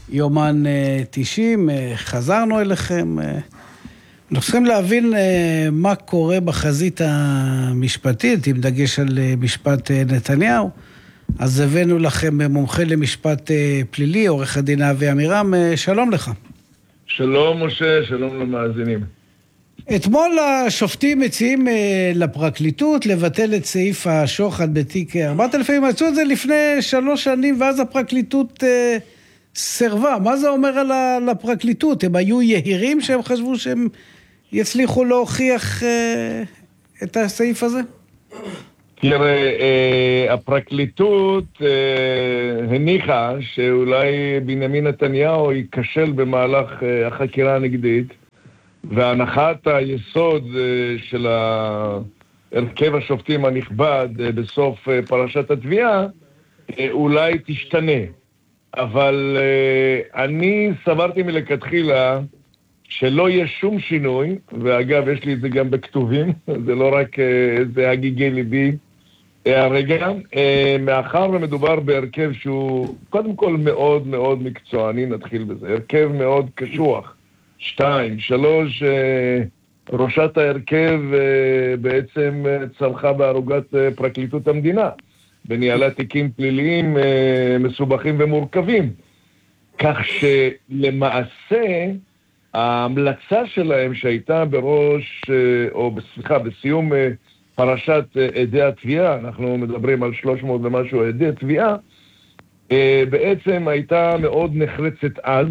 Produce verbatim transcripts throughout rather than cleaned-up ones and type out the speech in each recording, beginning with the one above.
יומן תשעים, חזרנו אליכם. אנחנו צריכים להבין מה קורה בחזית המשפטית, עם דגש על משפט נתניהו. אז הבאנו לכם מומחה למשפט פלילי, עורך הדין אבי עמירם. שלום לך. שלום משה, שלום למאזינים. אתמול השופטים מציעים לפרקליטות לבטל את סעיף השוחד בתיק ארבעת אלפים. מצאו את זה לפני שלוש שנים, ואז הפרקליטות סרבה. מה זה אומר על הפרקליטות? הם היו יהירים שהם חשבו שהם יצליחו להוכיח את הסעיף הזה? תראה, הפרקליטות הניחה שאולי בנימין נתניהו ייכשל במהלך החקירה הנגדית, והנחת היסוד של הרכב השופטים הנכבד בסוף פרשת התביעה אולי תשתנה. אבל אני סברתי מלכתחילה שלא יהיה שום שינוי, ואגב יש לי את זה גם בכתובים, זה לא רק איזה הגיגי ליבי הרגע, מאחר ומדובר בהרכב שהוא קודם כל מאוד מאוד מקצועני, נתחיל בזה, הרכב מאוד קשוח. שתיים, שלוש, ראשת ההרכב בעצם צלחה בערוגת פרקליטות המדינה, בניהלה תיקים פליליים מסובכים ומורכבים. כך שלמעשה, ההמלצה שלהם שהייתה בראש, או סליחה, בסיום פרשת עדי התביעה, אנחנו מדברים על שלוש מאות ומשהו עדי התביעה, בעצם הייתה מאוד נחרצת אז,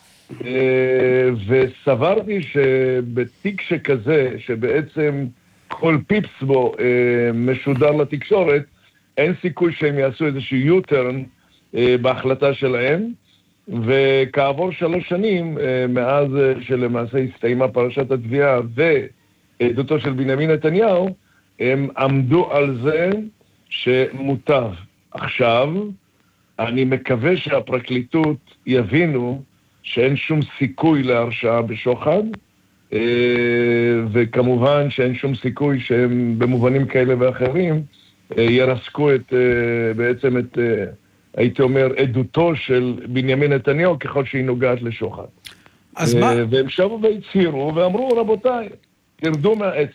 וסברתי שבתיק שכזה, שבעצם כל פיפס בו משודר לתקשורת, אין סיכוי שהם יעשו איזשהו יוטרן בהחלטה שלהם, וכעבור שלוש שנים, מאז שלמעשה הסתיימה פרשת התביעה ועדותו של בנימין נתניהו, הם עמדו על זה שמוטב. עכשיו, אני מקווה שהפרקליטות יבינו שאין שום סיכוי להרשעה בשוחד, וכמובן שאין שום סיכוי שהם במובנים כאלה ואחרים ירסקו את, בעצם את, הייתי אומר, עדותו של בנימין נתניהו ככל שהיא נוגעת לשוחד. אז מה? והם שבו והצהירו ואמרו, רבותיי, תרדו מהעץ.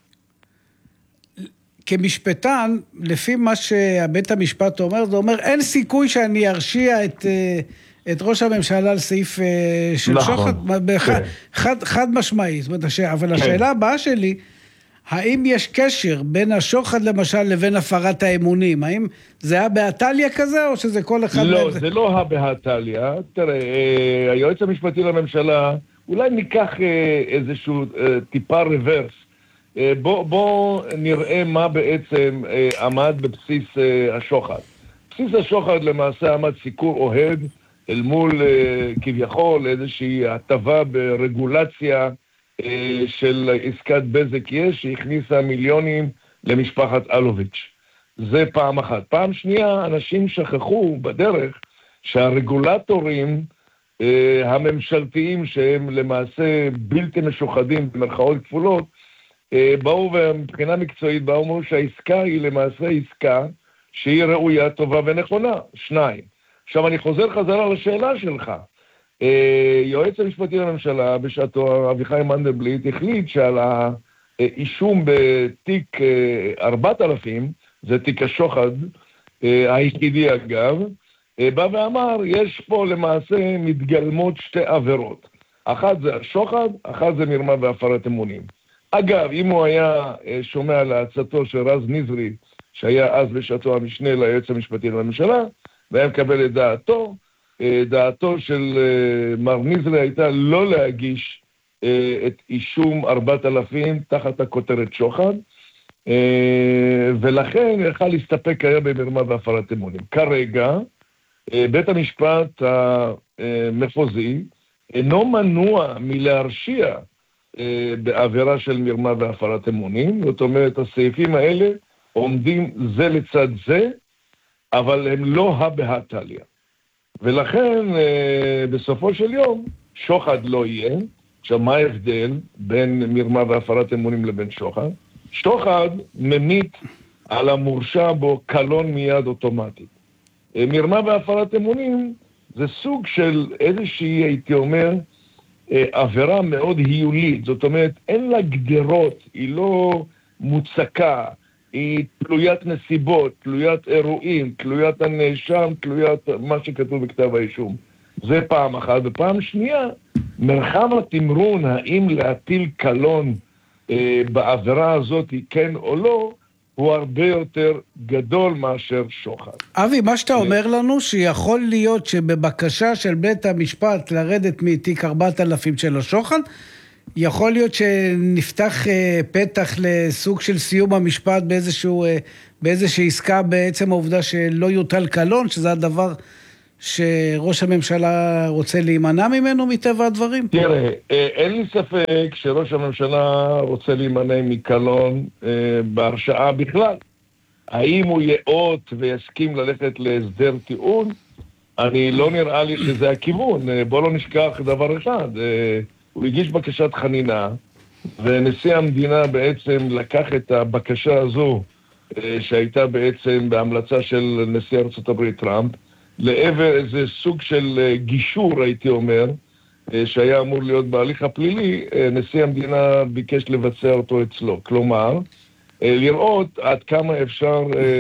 כמשפטן, לפי מה שבית המשפט אומר, זה אומר, אין סיכוי שאני ארשיע את, את ראש הממשלה על סעיף של נכון. שוחד, בחד, כן. חד, חד משמעי. זאת אומרת, אבל כן. השאלה הבאה שלי, האם יש קשר בין השוחד למשל לבין הפרת האמונים? האם זה היה באטליה כזה או שזה כל אחד... לא, זה לא באטליה. תראה, היועץ המשפטי לממשלה, אולי ניקח איזשהו טיפה רוורס. בוא, בוא נראה מה בעצם עמד בבסיס השוחד. בסיס השוחד למעשה עמד סיקור אוהד אל מול כביכול איזושהי הטבה ברגולציה של עסקת בזק יש, שהכניסה מיליונים למשפחת אלוביץ'. זה פעם אחת. פעם שנייה, אנשים שכחו בדרך שהרגולטורים הממשלתיים, שהם למעשה בלתי משוחדים במרכאות כפולות, באו ומבחינה מקצועית באו ואמרו שהעסקה היא למעשה עסקה שהיא ראויה, טובה ונכונה. שניים. עכשיו אני חוזר חזרה לשאלה שלך. יועץ המשפטי לממשלה בשעתו, אביחי מנדלבליט, החליט שעל האישום בתיק ארבעת אלפים, זה תיק השוחד היחידי אגב, בא ואמר, יש פה למעשה מתגלמות שתי עבירות. אחת זה השוחד, אחת זה מרמה והפרת אמונים. אגב, אם הוא היה שומע להצעתו של רז נזרי, שהיה אז בשעתו המשנה ליועץ המשפטי לממשלה, והיה מקבל את דעתו, דעתו של מר נזרי הייתה לא להגיש את אישום ארבעת אלפים תחת הכותרת שוחד, ולכן יכל להסתפק היה במרמה והפרת אמונים. כרגע, בית המשפט המחוזי אינו מנוע מלהרשיע בעבירה של מרמה והפרת אמונים, זאת אומרת, הסעיפים האלה עומדים זה לצד זה, אבל הם לא הבהטליה. ולכן, בסופו של יום, שוחד לא יהיה. עכשיו, מה ההבדל בין מרמה והפרת אמונים לבין שוחד? שוחד ממית על המורשע בו קלון מיד אוטומטית. מרמה והפרת אמונים זה סוג של איזושהי, הייתי אומר, עבירה מאוד היולית. זאת אומרת, אין לה גדרות, היא לא מוצקה, היא תלוית נסיבות, תלוית אירועים, תלוית הנאשם, תלוית מה שכתוב בכתב האישום. זה פעם אחת. ופעם שנייה, מרחב התמרון, האם להטיל קלון אה, בעבירה הזאת, כן או לא, הוא הרבה יותר גדול מאשר שוחד. אבי, מה שאתה אומר לנו, שיכול להיות שבבקשה של בית המשפט לרדת מתיק ארבעת אלפים של השוחד, יכול להיות שנפתח פתח לסוג של סיום המשפט באיזשהו, באיזושהי עסקה, בעצם העובדה שלא יוטל קלון, שזה הדבר שראש הממשלה רוצה להימנע ממנו מטבע הדברים? תראה, אין לי ספק שראש הממשלה רוצה להימנע מקלון בהרשעה בכלל. האם הוא יאות ויסכים ללכת להסדר טיעון? אני לא נראה לי שזה הכיוון. בוא לא נשכח דבר אחד. הוא הגיש בקשת חנינה, ונשיא המדינה בעצם לקח את הבקשה הזו, שהייתה בעצם בהמלצה של נשיא ארצות הברית טראמפ, לעבר איזה סוג של גישור, הייתי אומר, שהיה אמור להיות בהליך הפלילי, נשיא המדינה ביקש לבצע אותו אצלו. כלומר, לראות עד כמה אפשר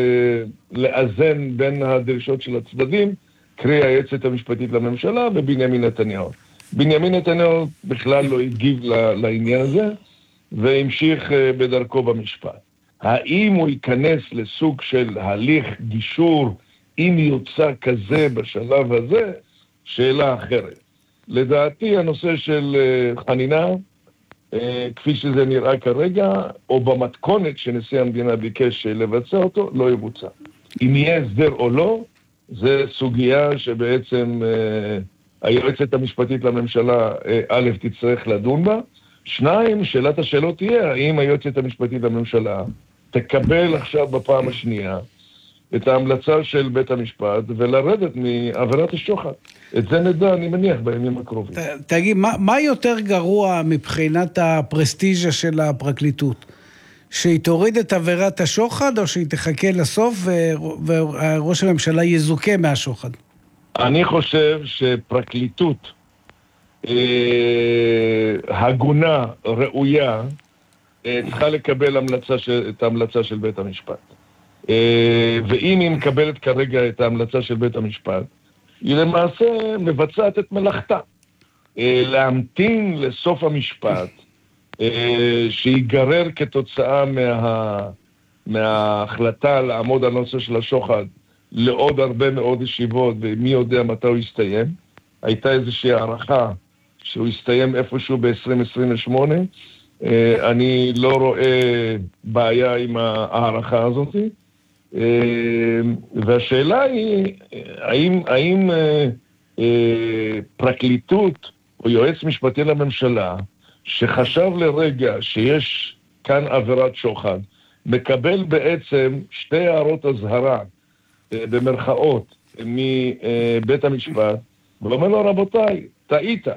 לאזן בין הדרישות של הצדדים, קרי היועצת המשפטית לממשלה ובנימין נתניהו. בנימין נתניהו בכלל לא הגיב לעניין הזה, והמשיך בדרכו במשפט. האם הוא ייכנס לסוג של הליך גישור, אם יוצא כזה בשלב הזה, שאלה אחרת. לדעתי הנושא של חנינה, כפי שזה נראה כרגע, או במתכונת שנשיא המדינה ביקש לבצע אותו, לא יבוצע. אם יהיה הסדר או לא, זה סוגיה שבעצם היועצת המשפטית לממשלה א' תצטרך לדון בה. שניים, שאלת השאלות תהיה, האם היועצת המשפטית לממשלה תקבל עכשיו בפעם השנייה את ההמלצה של בית המשפט ולרדת מעבירת השוחד. את זה נדע, אני מניח, בימים הקרובים. תגיד, מה, מה יותר גרוע מבחינת הפרסטיז'ה של הפרקליטות? שהיא תוריד את עבירת השוחד, או שהיא תחכה לסוף וראש הממשלה יזוכה מהשוחד? אני חושב שפרקליטות אה, הגונה, ראויה, אה, צריכה לקבל המלצה של, את ההמלצה של בית המשפט. אה, ואם היא מקבלת כרגע את ההמלצה של בית המשפט, היא למעשה מבצעת את מלאכתה. אה, להמתין לסוף המשפט, אה, שיגרר כתוצאה מה, מההחלטה לעמוד על נושא של השוחד, לעוד הרבה מאוד ישיבות, ומי יודע מתי הוא יסתיים. הייתה איזושהי הערכה שהוא יסתיים איפשהו ב-עשרים עשרים ושמונה. אני לא רואה בעיה עם הערכה הזאת. והשאלה היא, האם, האם פרקליטות או יועץ משפטי לממשלה, שחשב לרגע שיש כאן עבירת שוחד, מקבל בעצם שתי הערות הזהרה, במרכאות, מבית המשפט, ואומר לו, רבותיי, טעית.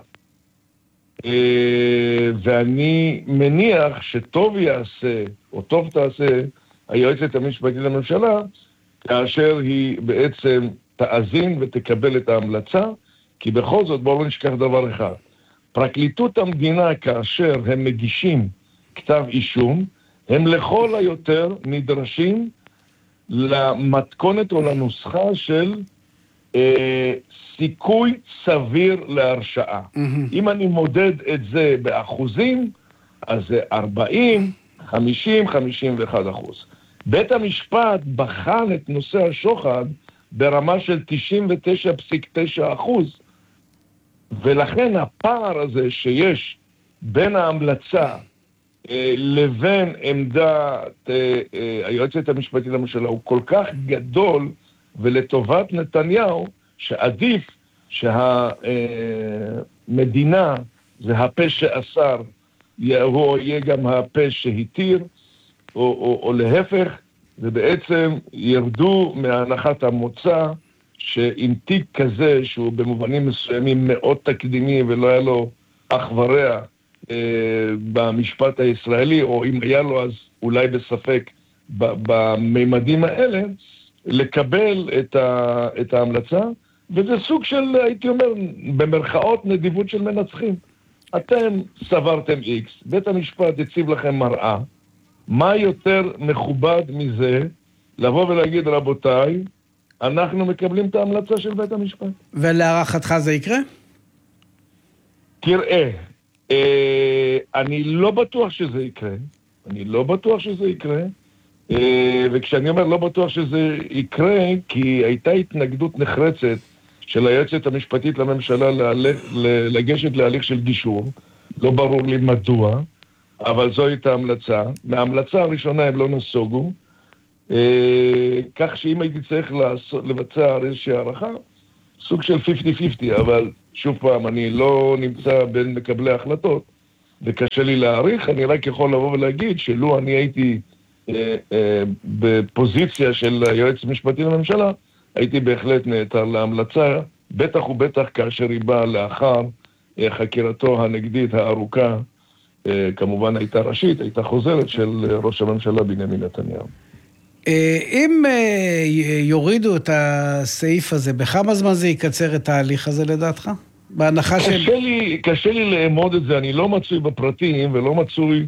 ואני מניח שטוב יעשה, או טוב תעשה, היועצת המשפטית לממשלה, כאשר היא בעצם תאזין ותקבל את ההמלצה, כי בכל זאת, בואו לא נשכח דבר אחד. פרקליטות המדינה, כאשר הם מגישים כתב אישום, הם לכל היותר נדרשים למתכונת או לנוסחה של אה, סיכוי סביר להרשעה. Mm-hmm. אם אני מודד את זה באחוזים, אז זה ארבעים, חמישים, חמישים ואחד אחוז. בית המשפט בחן את נושא השוחד ברמה של תשעים ותשע נקודה תשע אחוז, ולכן הפער הזה שיש בין ההמלצה לבין עמדת היועצת המשפטית לממשלה הוא כל כך גדול, ולטובת נתניהו שעדיף שהמדינה זה הפה שאסר, הוא יהיה גם הפה שהתיר, או, או, או להפך, ובעצם ירדו מהנחת המוצא שעם תיק כזה שהוא במובנים מסוימים מאוד תקדימי ולא היה לו אח ורע במשפט הישראלי, או אם היה לו אז אולי בספק בממדים האלה, לקבל את, ה, את ההמלצה, וזה סוג של, הייתי אומר, במרכאות נדיבות של מנצחים. אתם סברתם איקס, בית המשפט הציב לכם מראה, מה יותר מכובד מזה לבוא ולהגיד, רבותיי, אנחנו מקבלים את ההמלצה של בית המשפט. ולהערכתך זה יקרה? תראה, אה, אני לא בטוח שזה יקרה, אני לא בטוח שזה יקרה, אה, וכשאני אומר לא בטוח שזה יקרה, כי הייתה התנגדות נחרצת של היועצת המשפטית לממשלה להלך, לגשת להליך של גישור, לא ברור לי מדוע, אבל זו הייתה המלצה. מההמלצה הראשונה הם לא נסוגו, אה, כך שאם הייתי צריך לעשות, לבצע איזושהי הערכה, סוג של חמישים חמישים, אבל שוב פעם, אני לא נמצא בין מקבלי ההחלטות, וקשה לי להעריך, אני רק יכול לבוא ולהגיד שלו אני הייתי אה, אה, בפוזיציה של היועץ המשפטי לממשלה, הייתי בהחלט נעתר להמלצה, בטח ובטח כאשר היא באה לאחר אה, חקירתו הנגדית הארוכה, אה, כמובן הייתה ראשית, הייתה חוזרת של ראש הממשלה בנימין נתניהו. אם יורידו את הסעיף הזה, בכמה זמן זה יקצר את ההליך הזה לדעתך? בהנחה קשה ש... לי, קשה לי לאמוד את זה, אני לא מצוי בפרטים ולא מצוי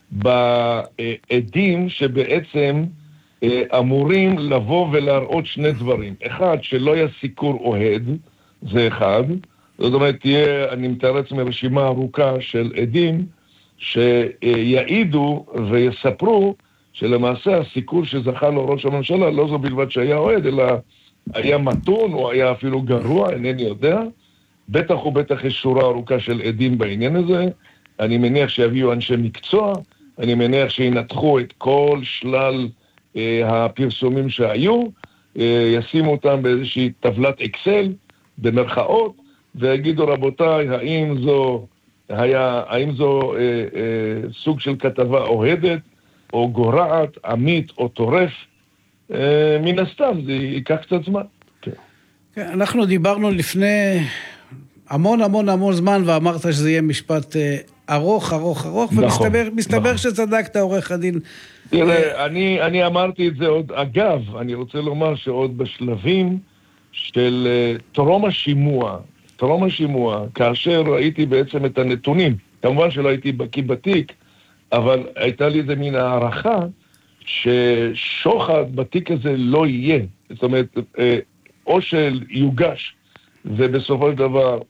בעדים שבעצם אמורים לבוא ולהראות שני דברים. אחד, שלא יהיה סיקור אוהד, זה אחד. זאת אומרת, תהיה, אני מתאר לעצמי רשימה ארוכה של עדים שיעידו ויספרו שלמעשה הסיקור שזכה לו ראש הממשלה לא זו בלבד שהיה אוהד, אלא היה מתון או היה אפילו גרוע, אינני יודע. בטח ובטח יש שורה ארוכה של עדים בעניין הזה. אני מניח שיביאו אנשי מקצוע, אני מניח שינתחו את כל שלל אה, הפרסומים שהיו, אה, ישימו אותם באיזושהי טבלת אקסל, במרכאות, ויגידו רבותיי, האם זו, היה, האם זו אה, אה, סוג של כתבה אוהדת, או גורעת, עמית או טורף, אה, מן הסתם, זה ייקח קצת זמן. כן. כן, אנחנו דיברנו לפני המון המון המון זמן, ואמרת שזה יהיה משפט אה, ארוך, ארוך, ארוך, נכון, ומסתבר מסתבר נכון. שצדקת עורך הדין. תראה, אני, אני אמרתי את זה עוד, אגב, אני רוצה לומר שעוד בשלבים של uh, טרום השימוע, טרום השימוע, כאשר ראיתי בעצם את הנתונים, כמובן שלא הייתי בקיא בתיק, אבל הייתה לי איזה מין הערכה ששוחד בתיק הזה לא יהיה. זאת אומרת, או שיוגש ובסופו של דבר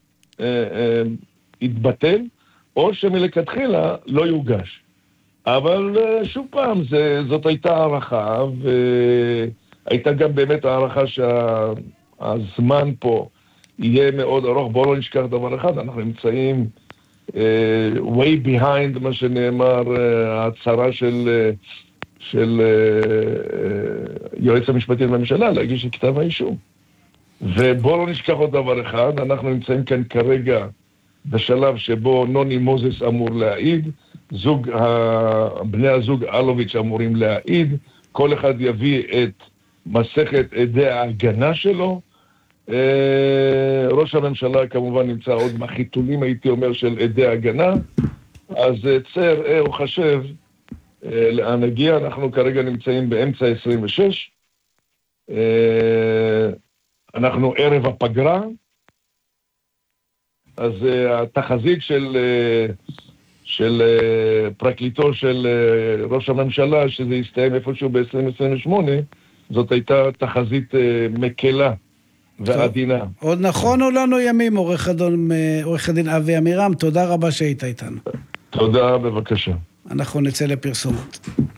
יתבטל, או שמלכתחילה לא יוגש. אבל שוב פעם, זה, זאת הייתה הערכה, והייתה גם באמת הערכה שהזמן פה יהיה מאוד ארוך. בואו לא נשכח דבר אחד, אנחנו נמצאים Uh, way behind מה שנאמר uh, ההצהרה של, uh, של uh, uh, יועץ המשפטי לממשלה להגיש את כתב האישום. ובואו לא נשכח עוד דבר אחד, אנחנו נמצאים כאן כרגע בשלב שבו נוני מוזס אמור להעיד, זוג, בני הזוג אלוביץ' אמורים להעיד, כל אחד יביא את מסכת עדי ההגנה שלו, ראש הממשלה כמובן נמצא עוד מחיתולים, הייתי אומר, של עדי הגנה, אז צר, אה, הוא חשב לאן נגיע. אנחנו כרגע נמצאים באמצע עשרים ושש, אנחנו ערב הפגרה, אז התחזית של, של פרקליטו של ראש הממשלה, שזה יסתיים איפשהו ב-עשרים עשרים ושמונה, זאת הייתה תחזית מקלה ועדינה. עוד נכונו לנו ימים, עורך הדין אבי עמירם, תודה רבה שהיית איתנו. תודה, בבקשה. אנחנו נצא לפרסומות.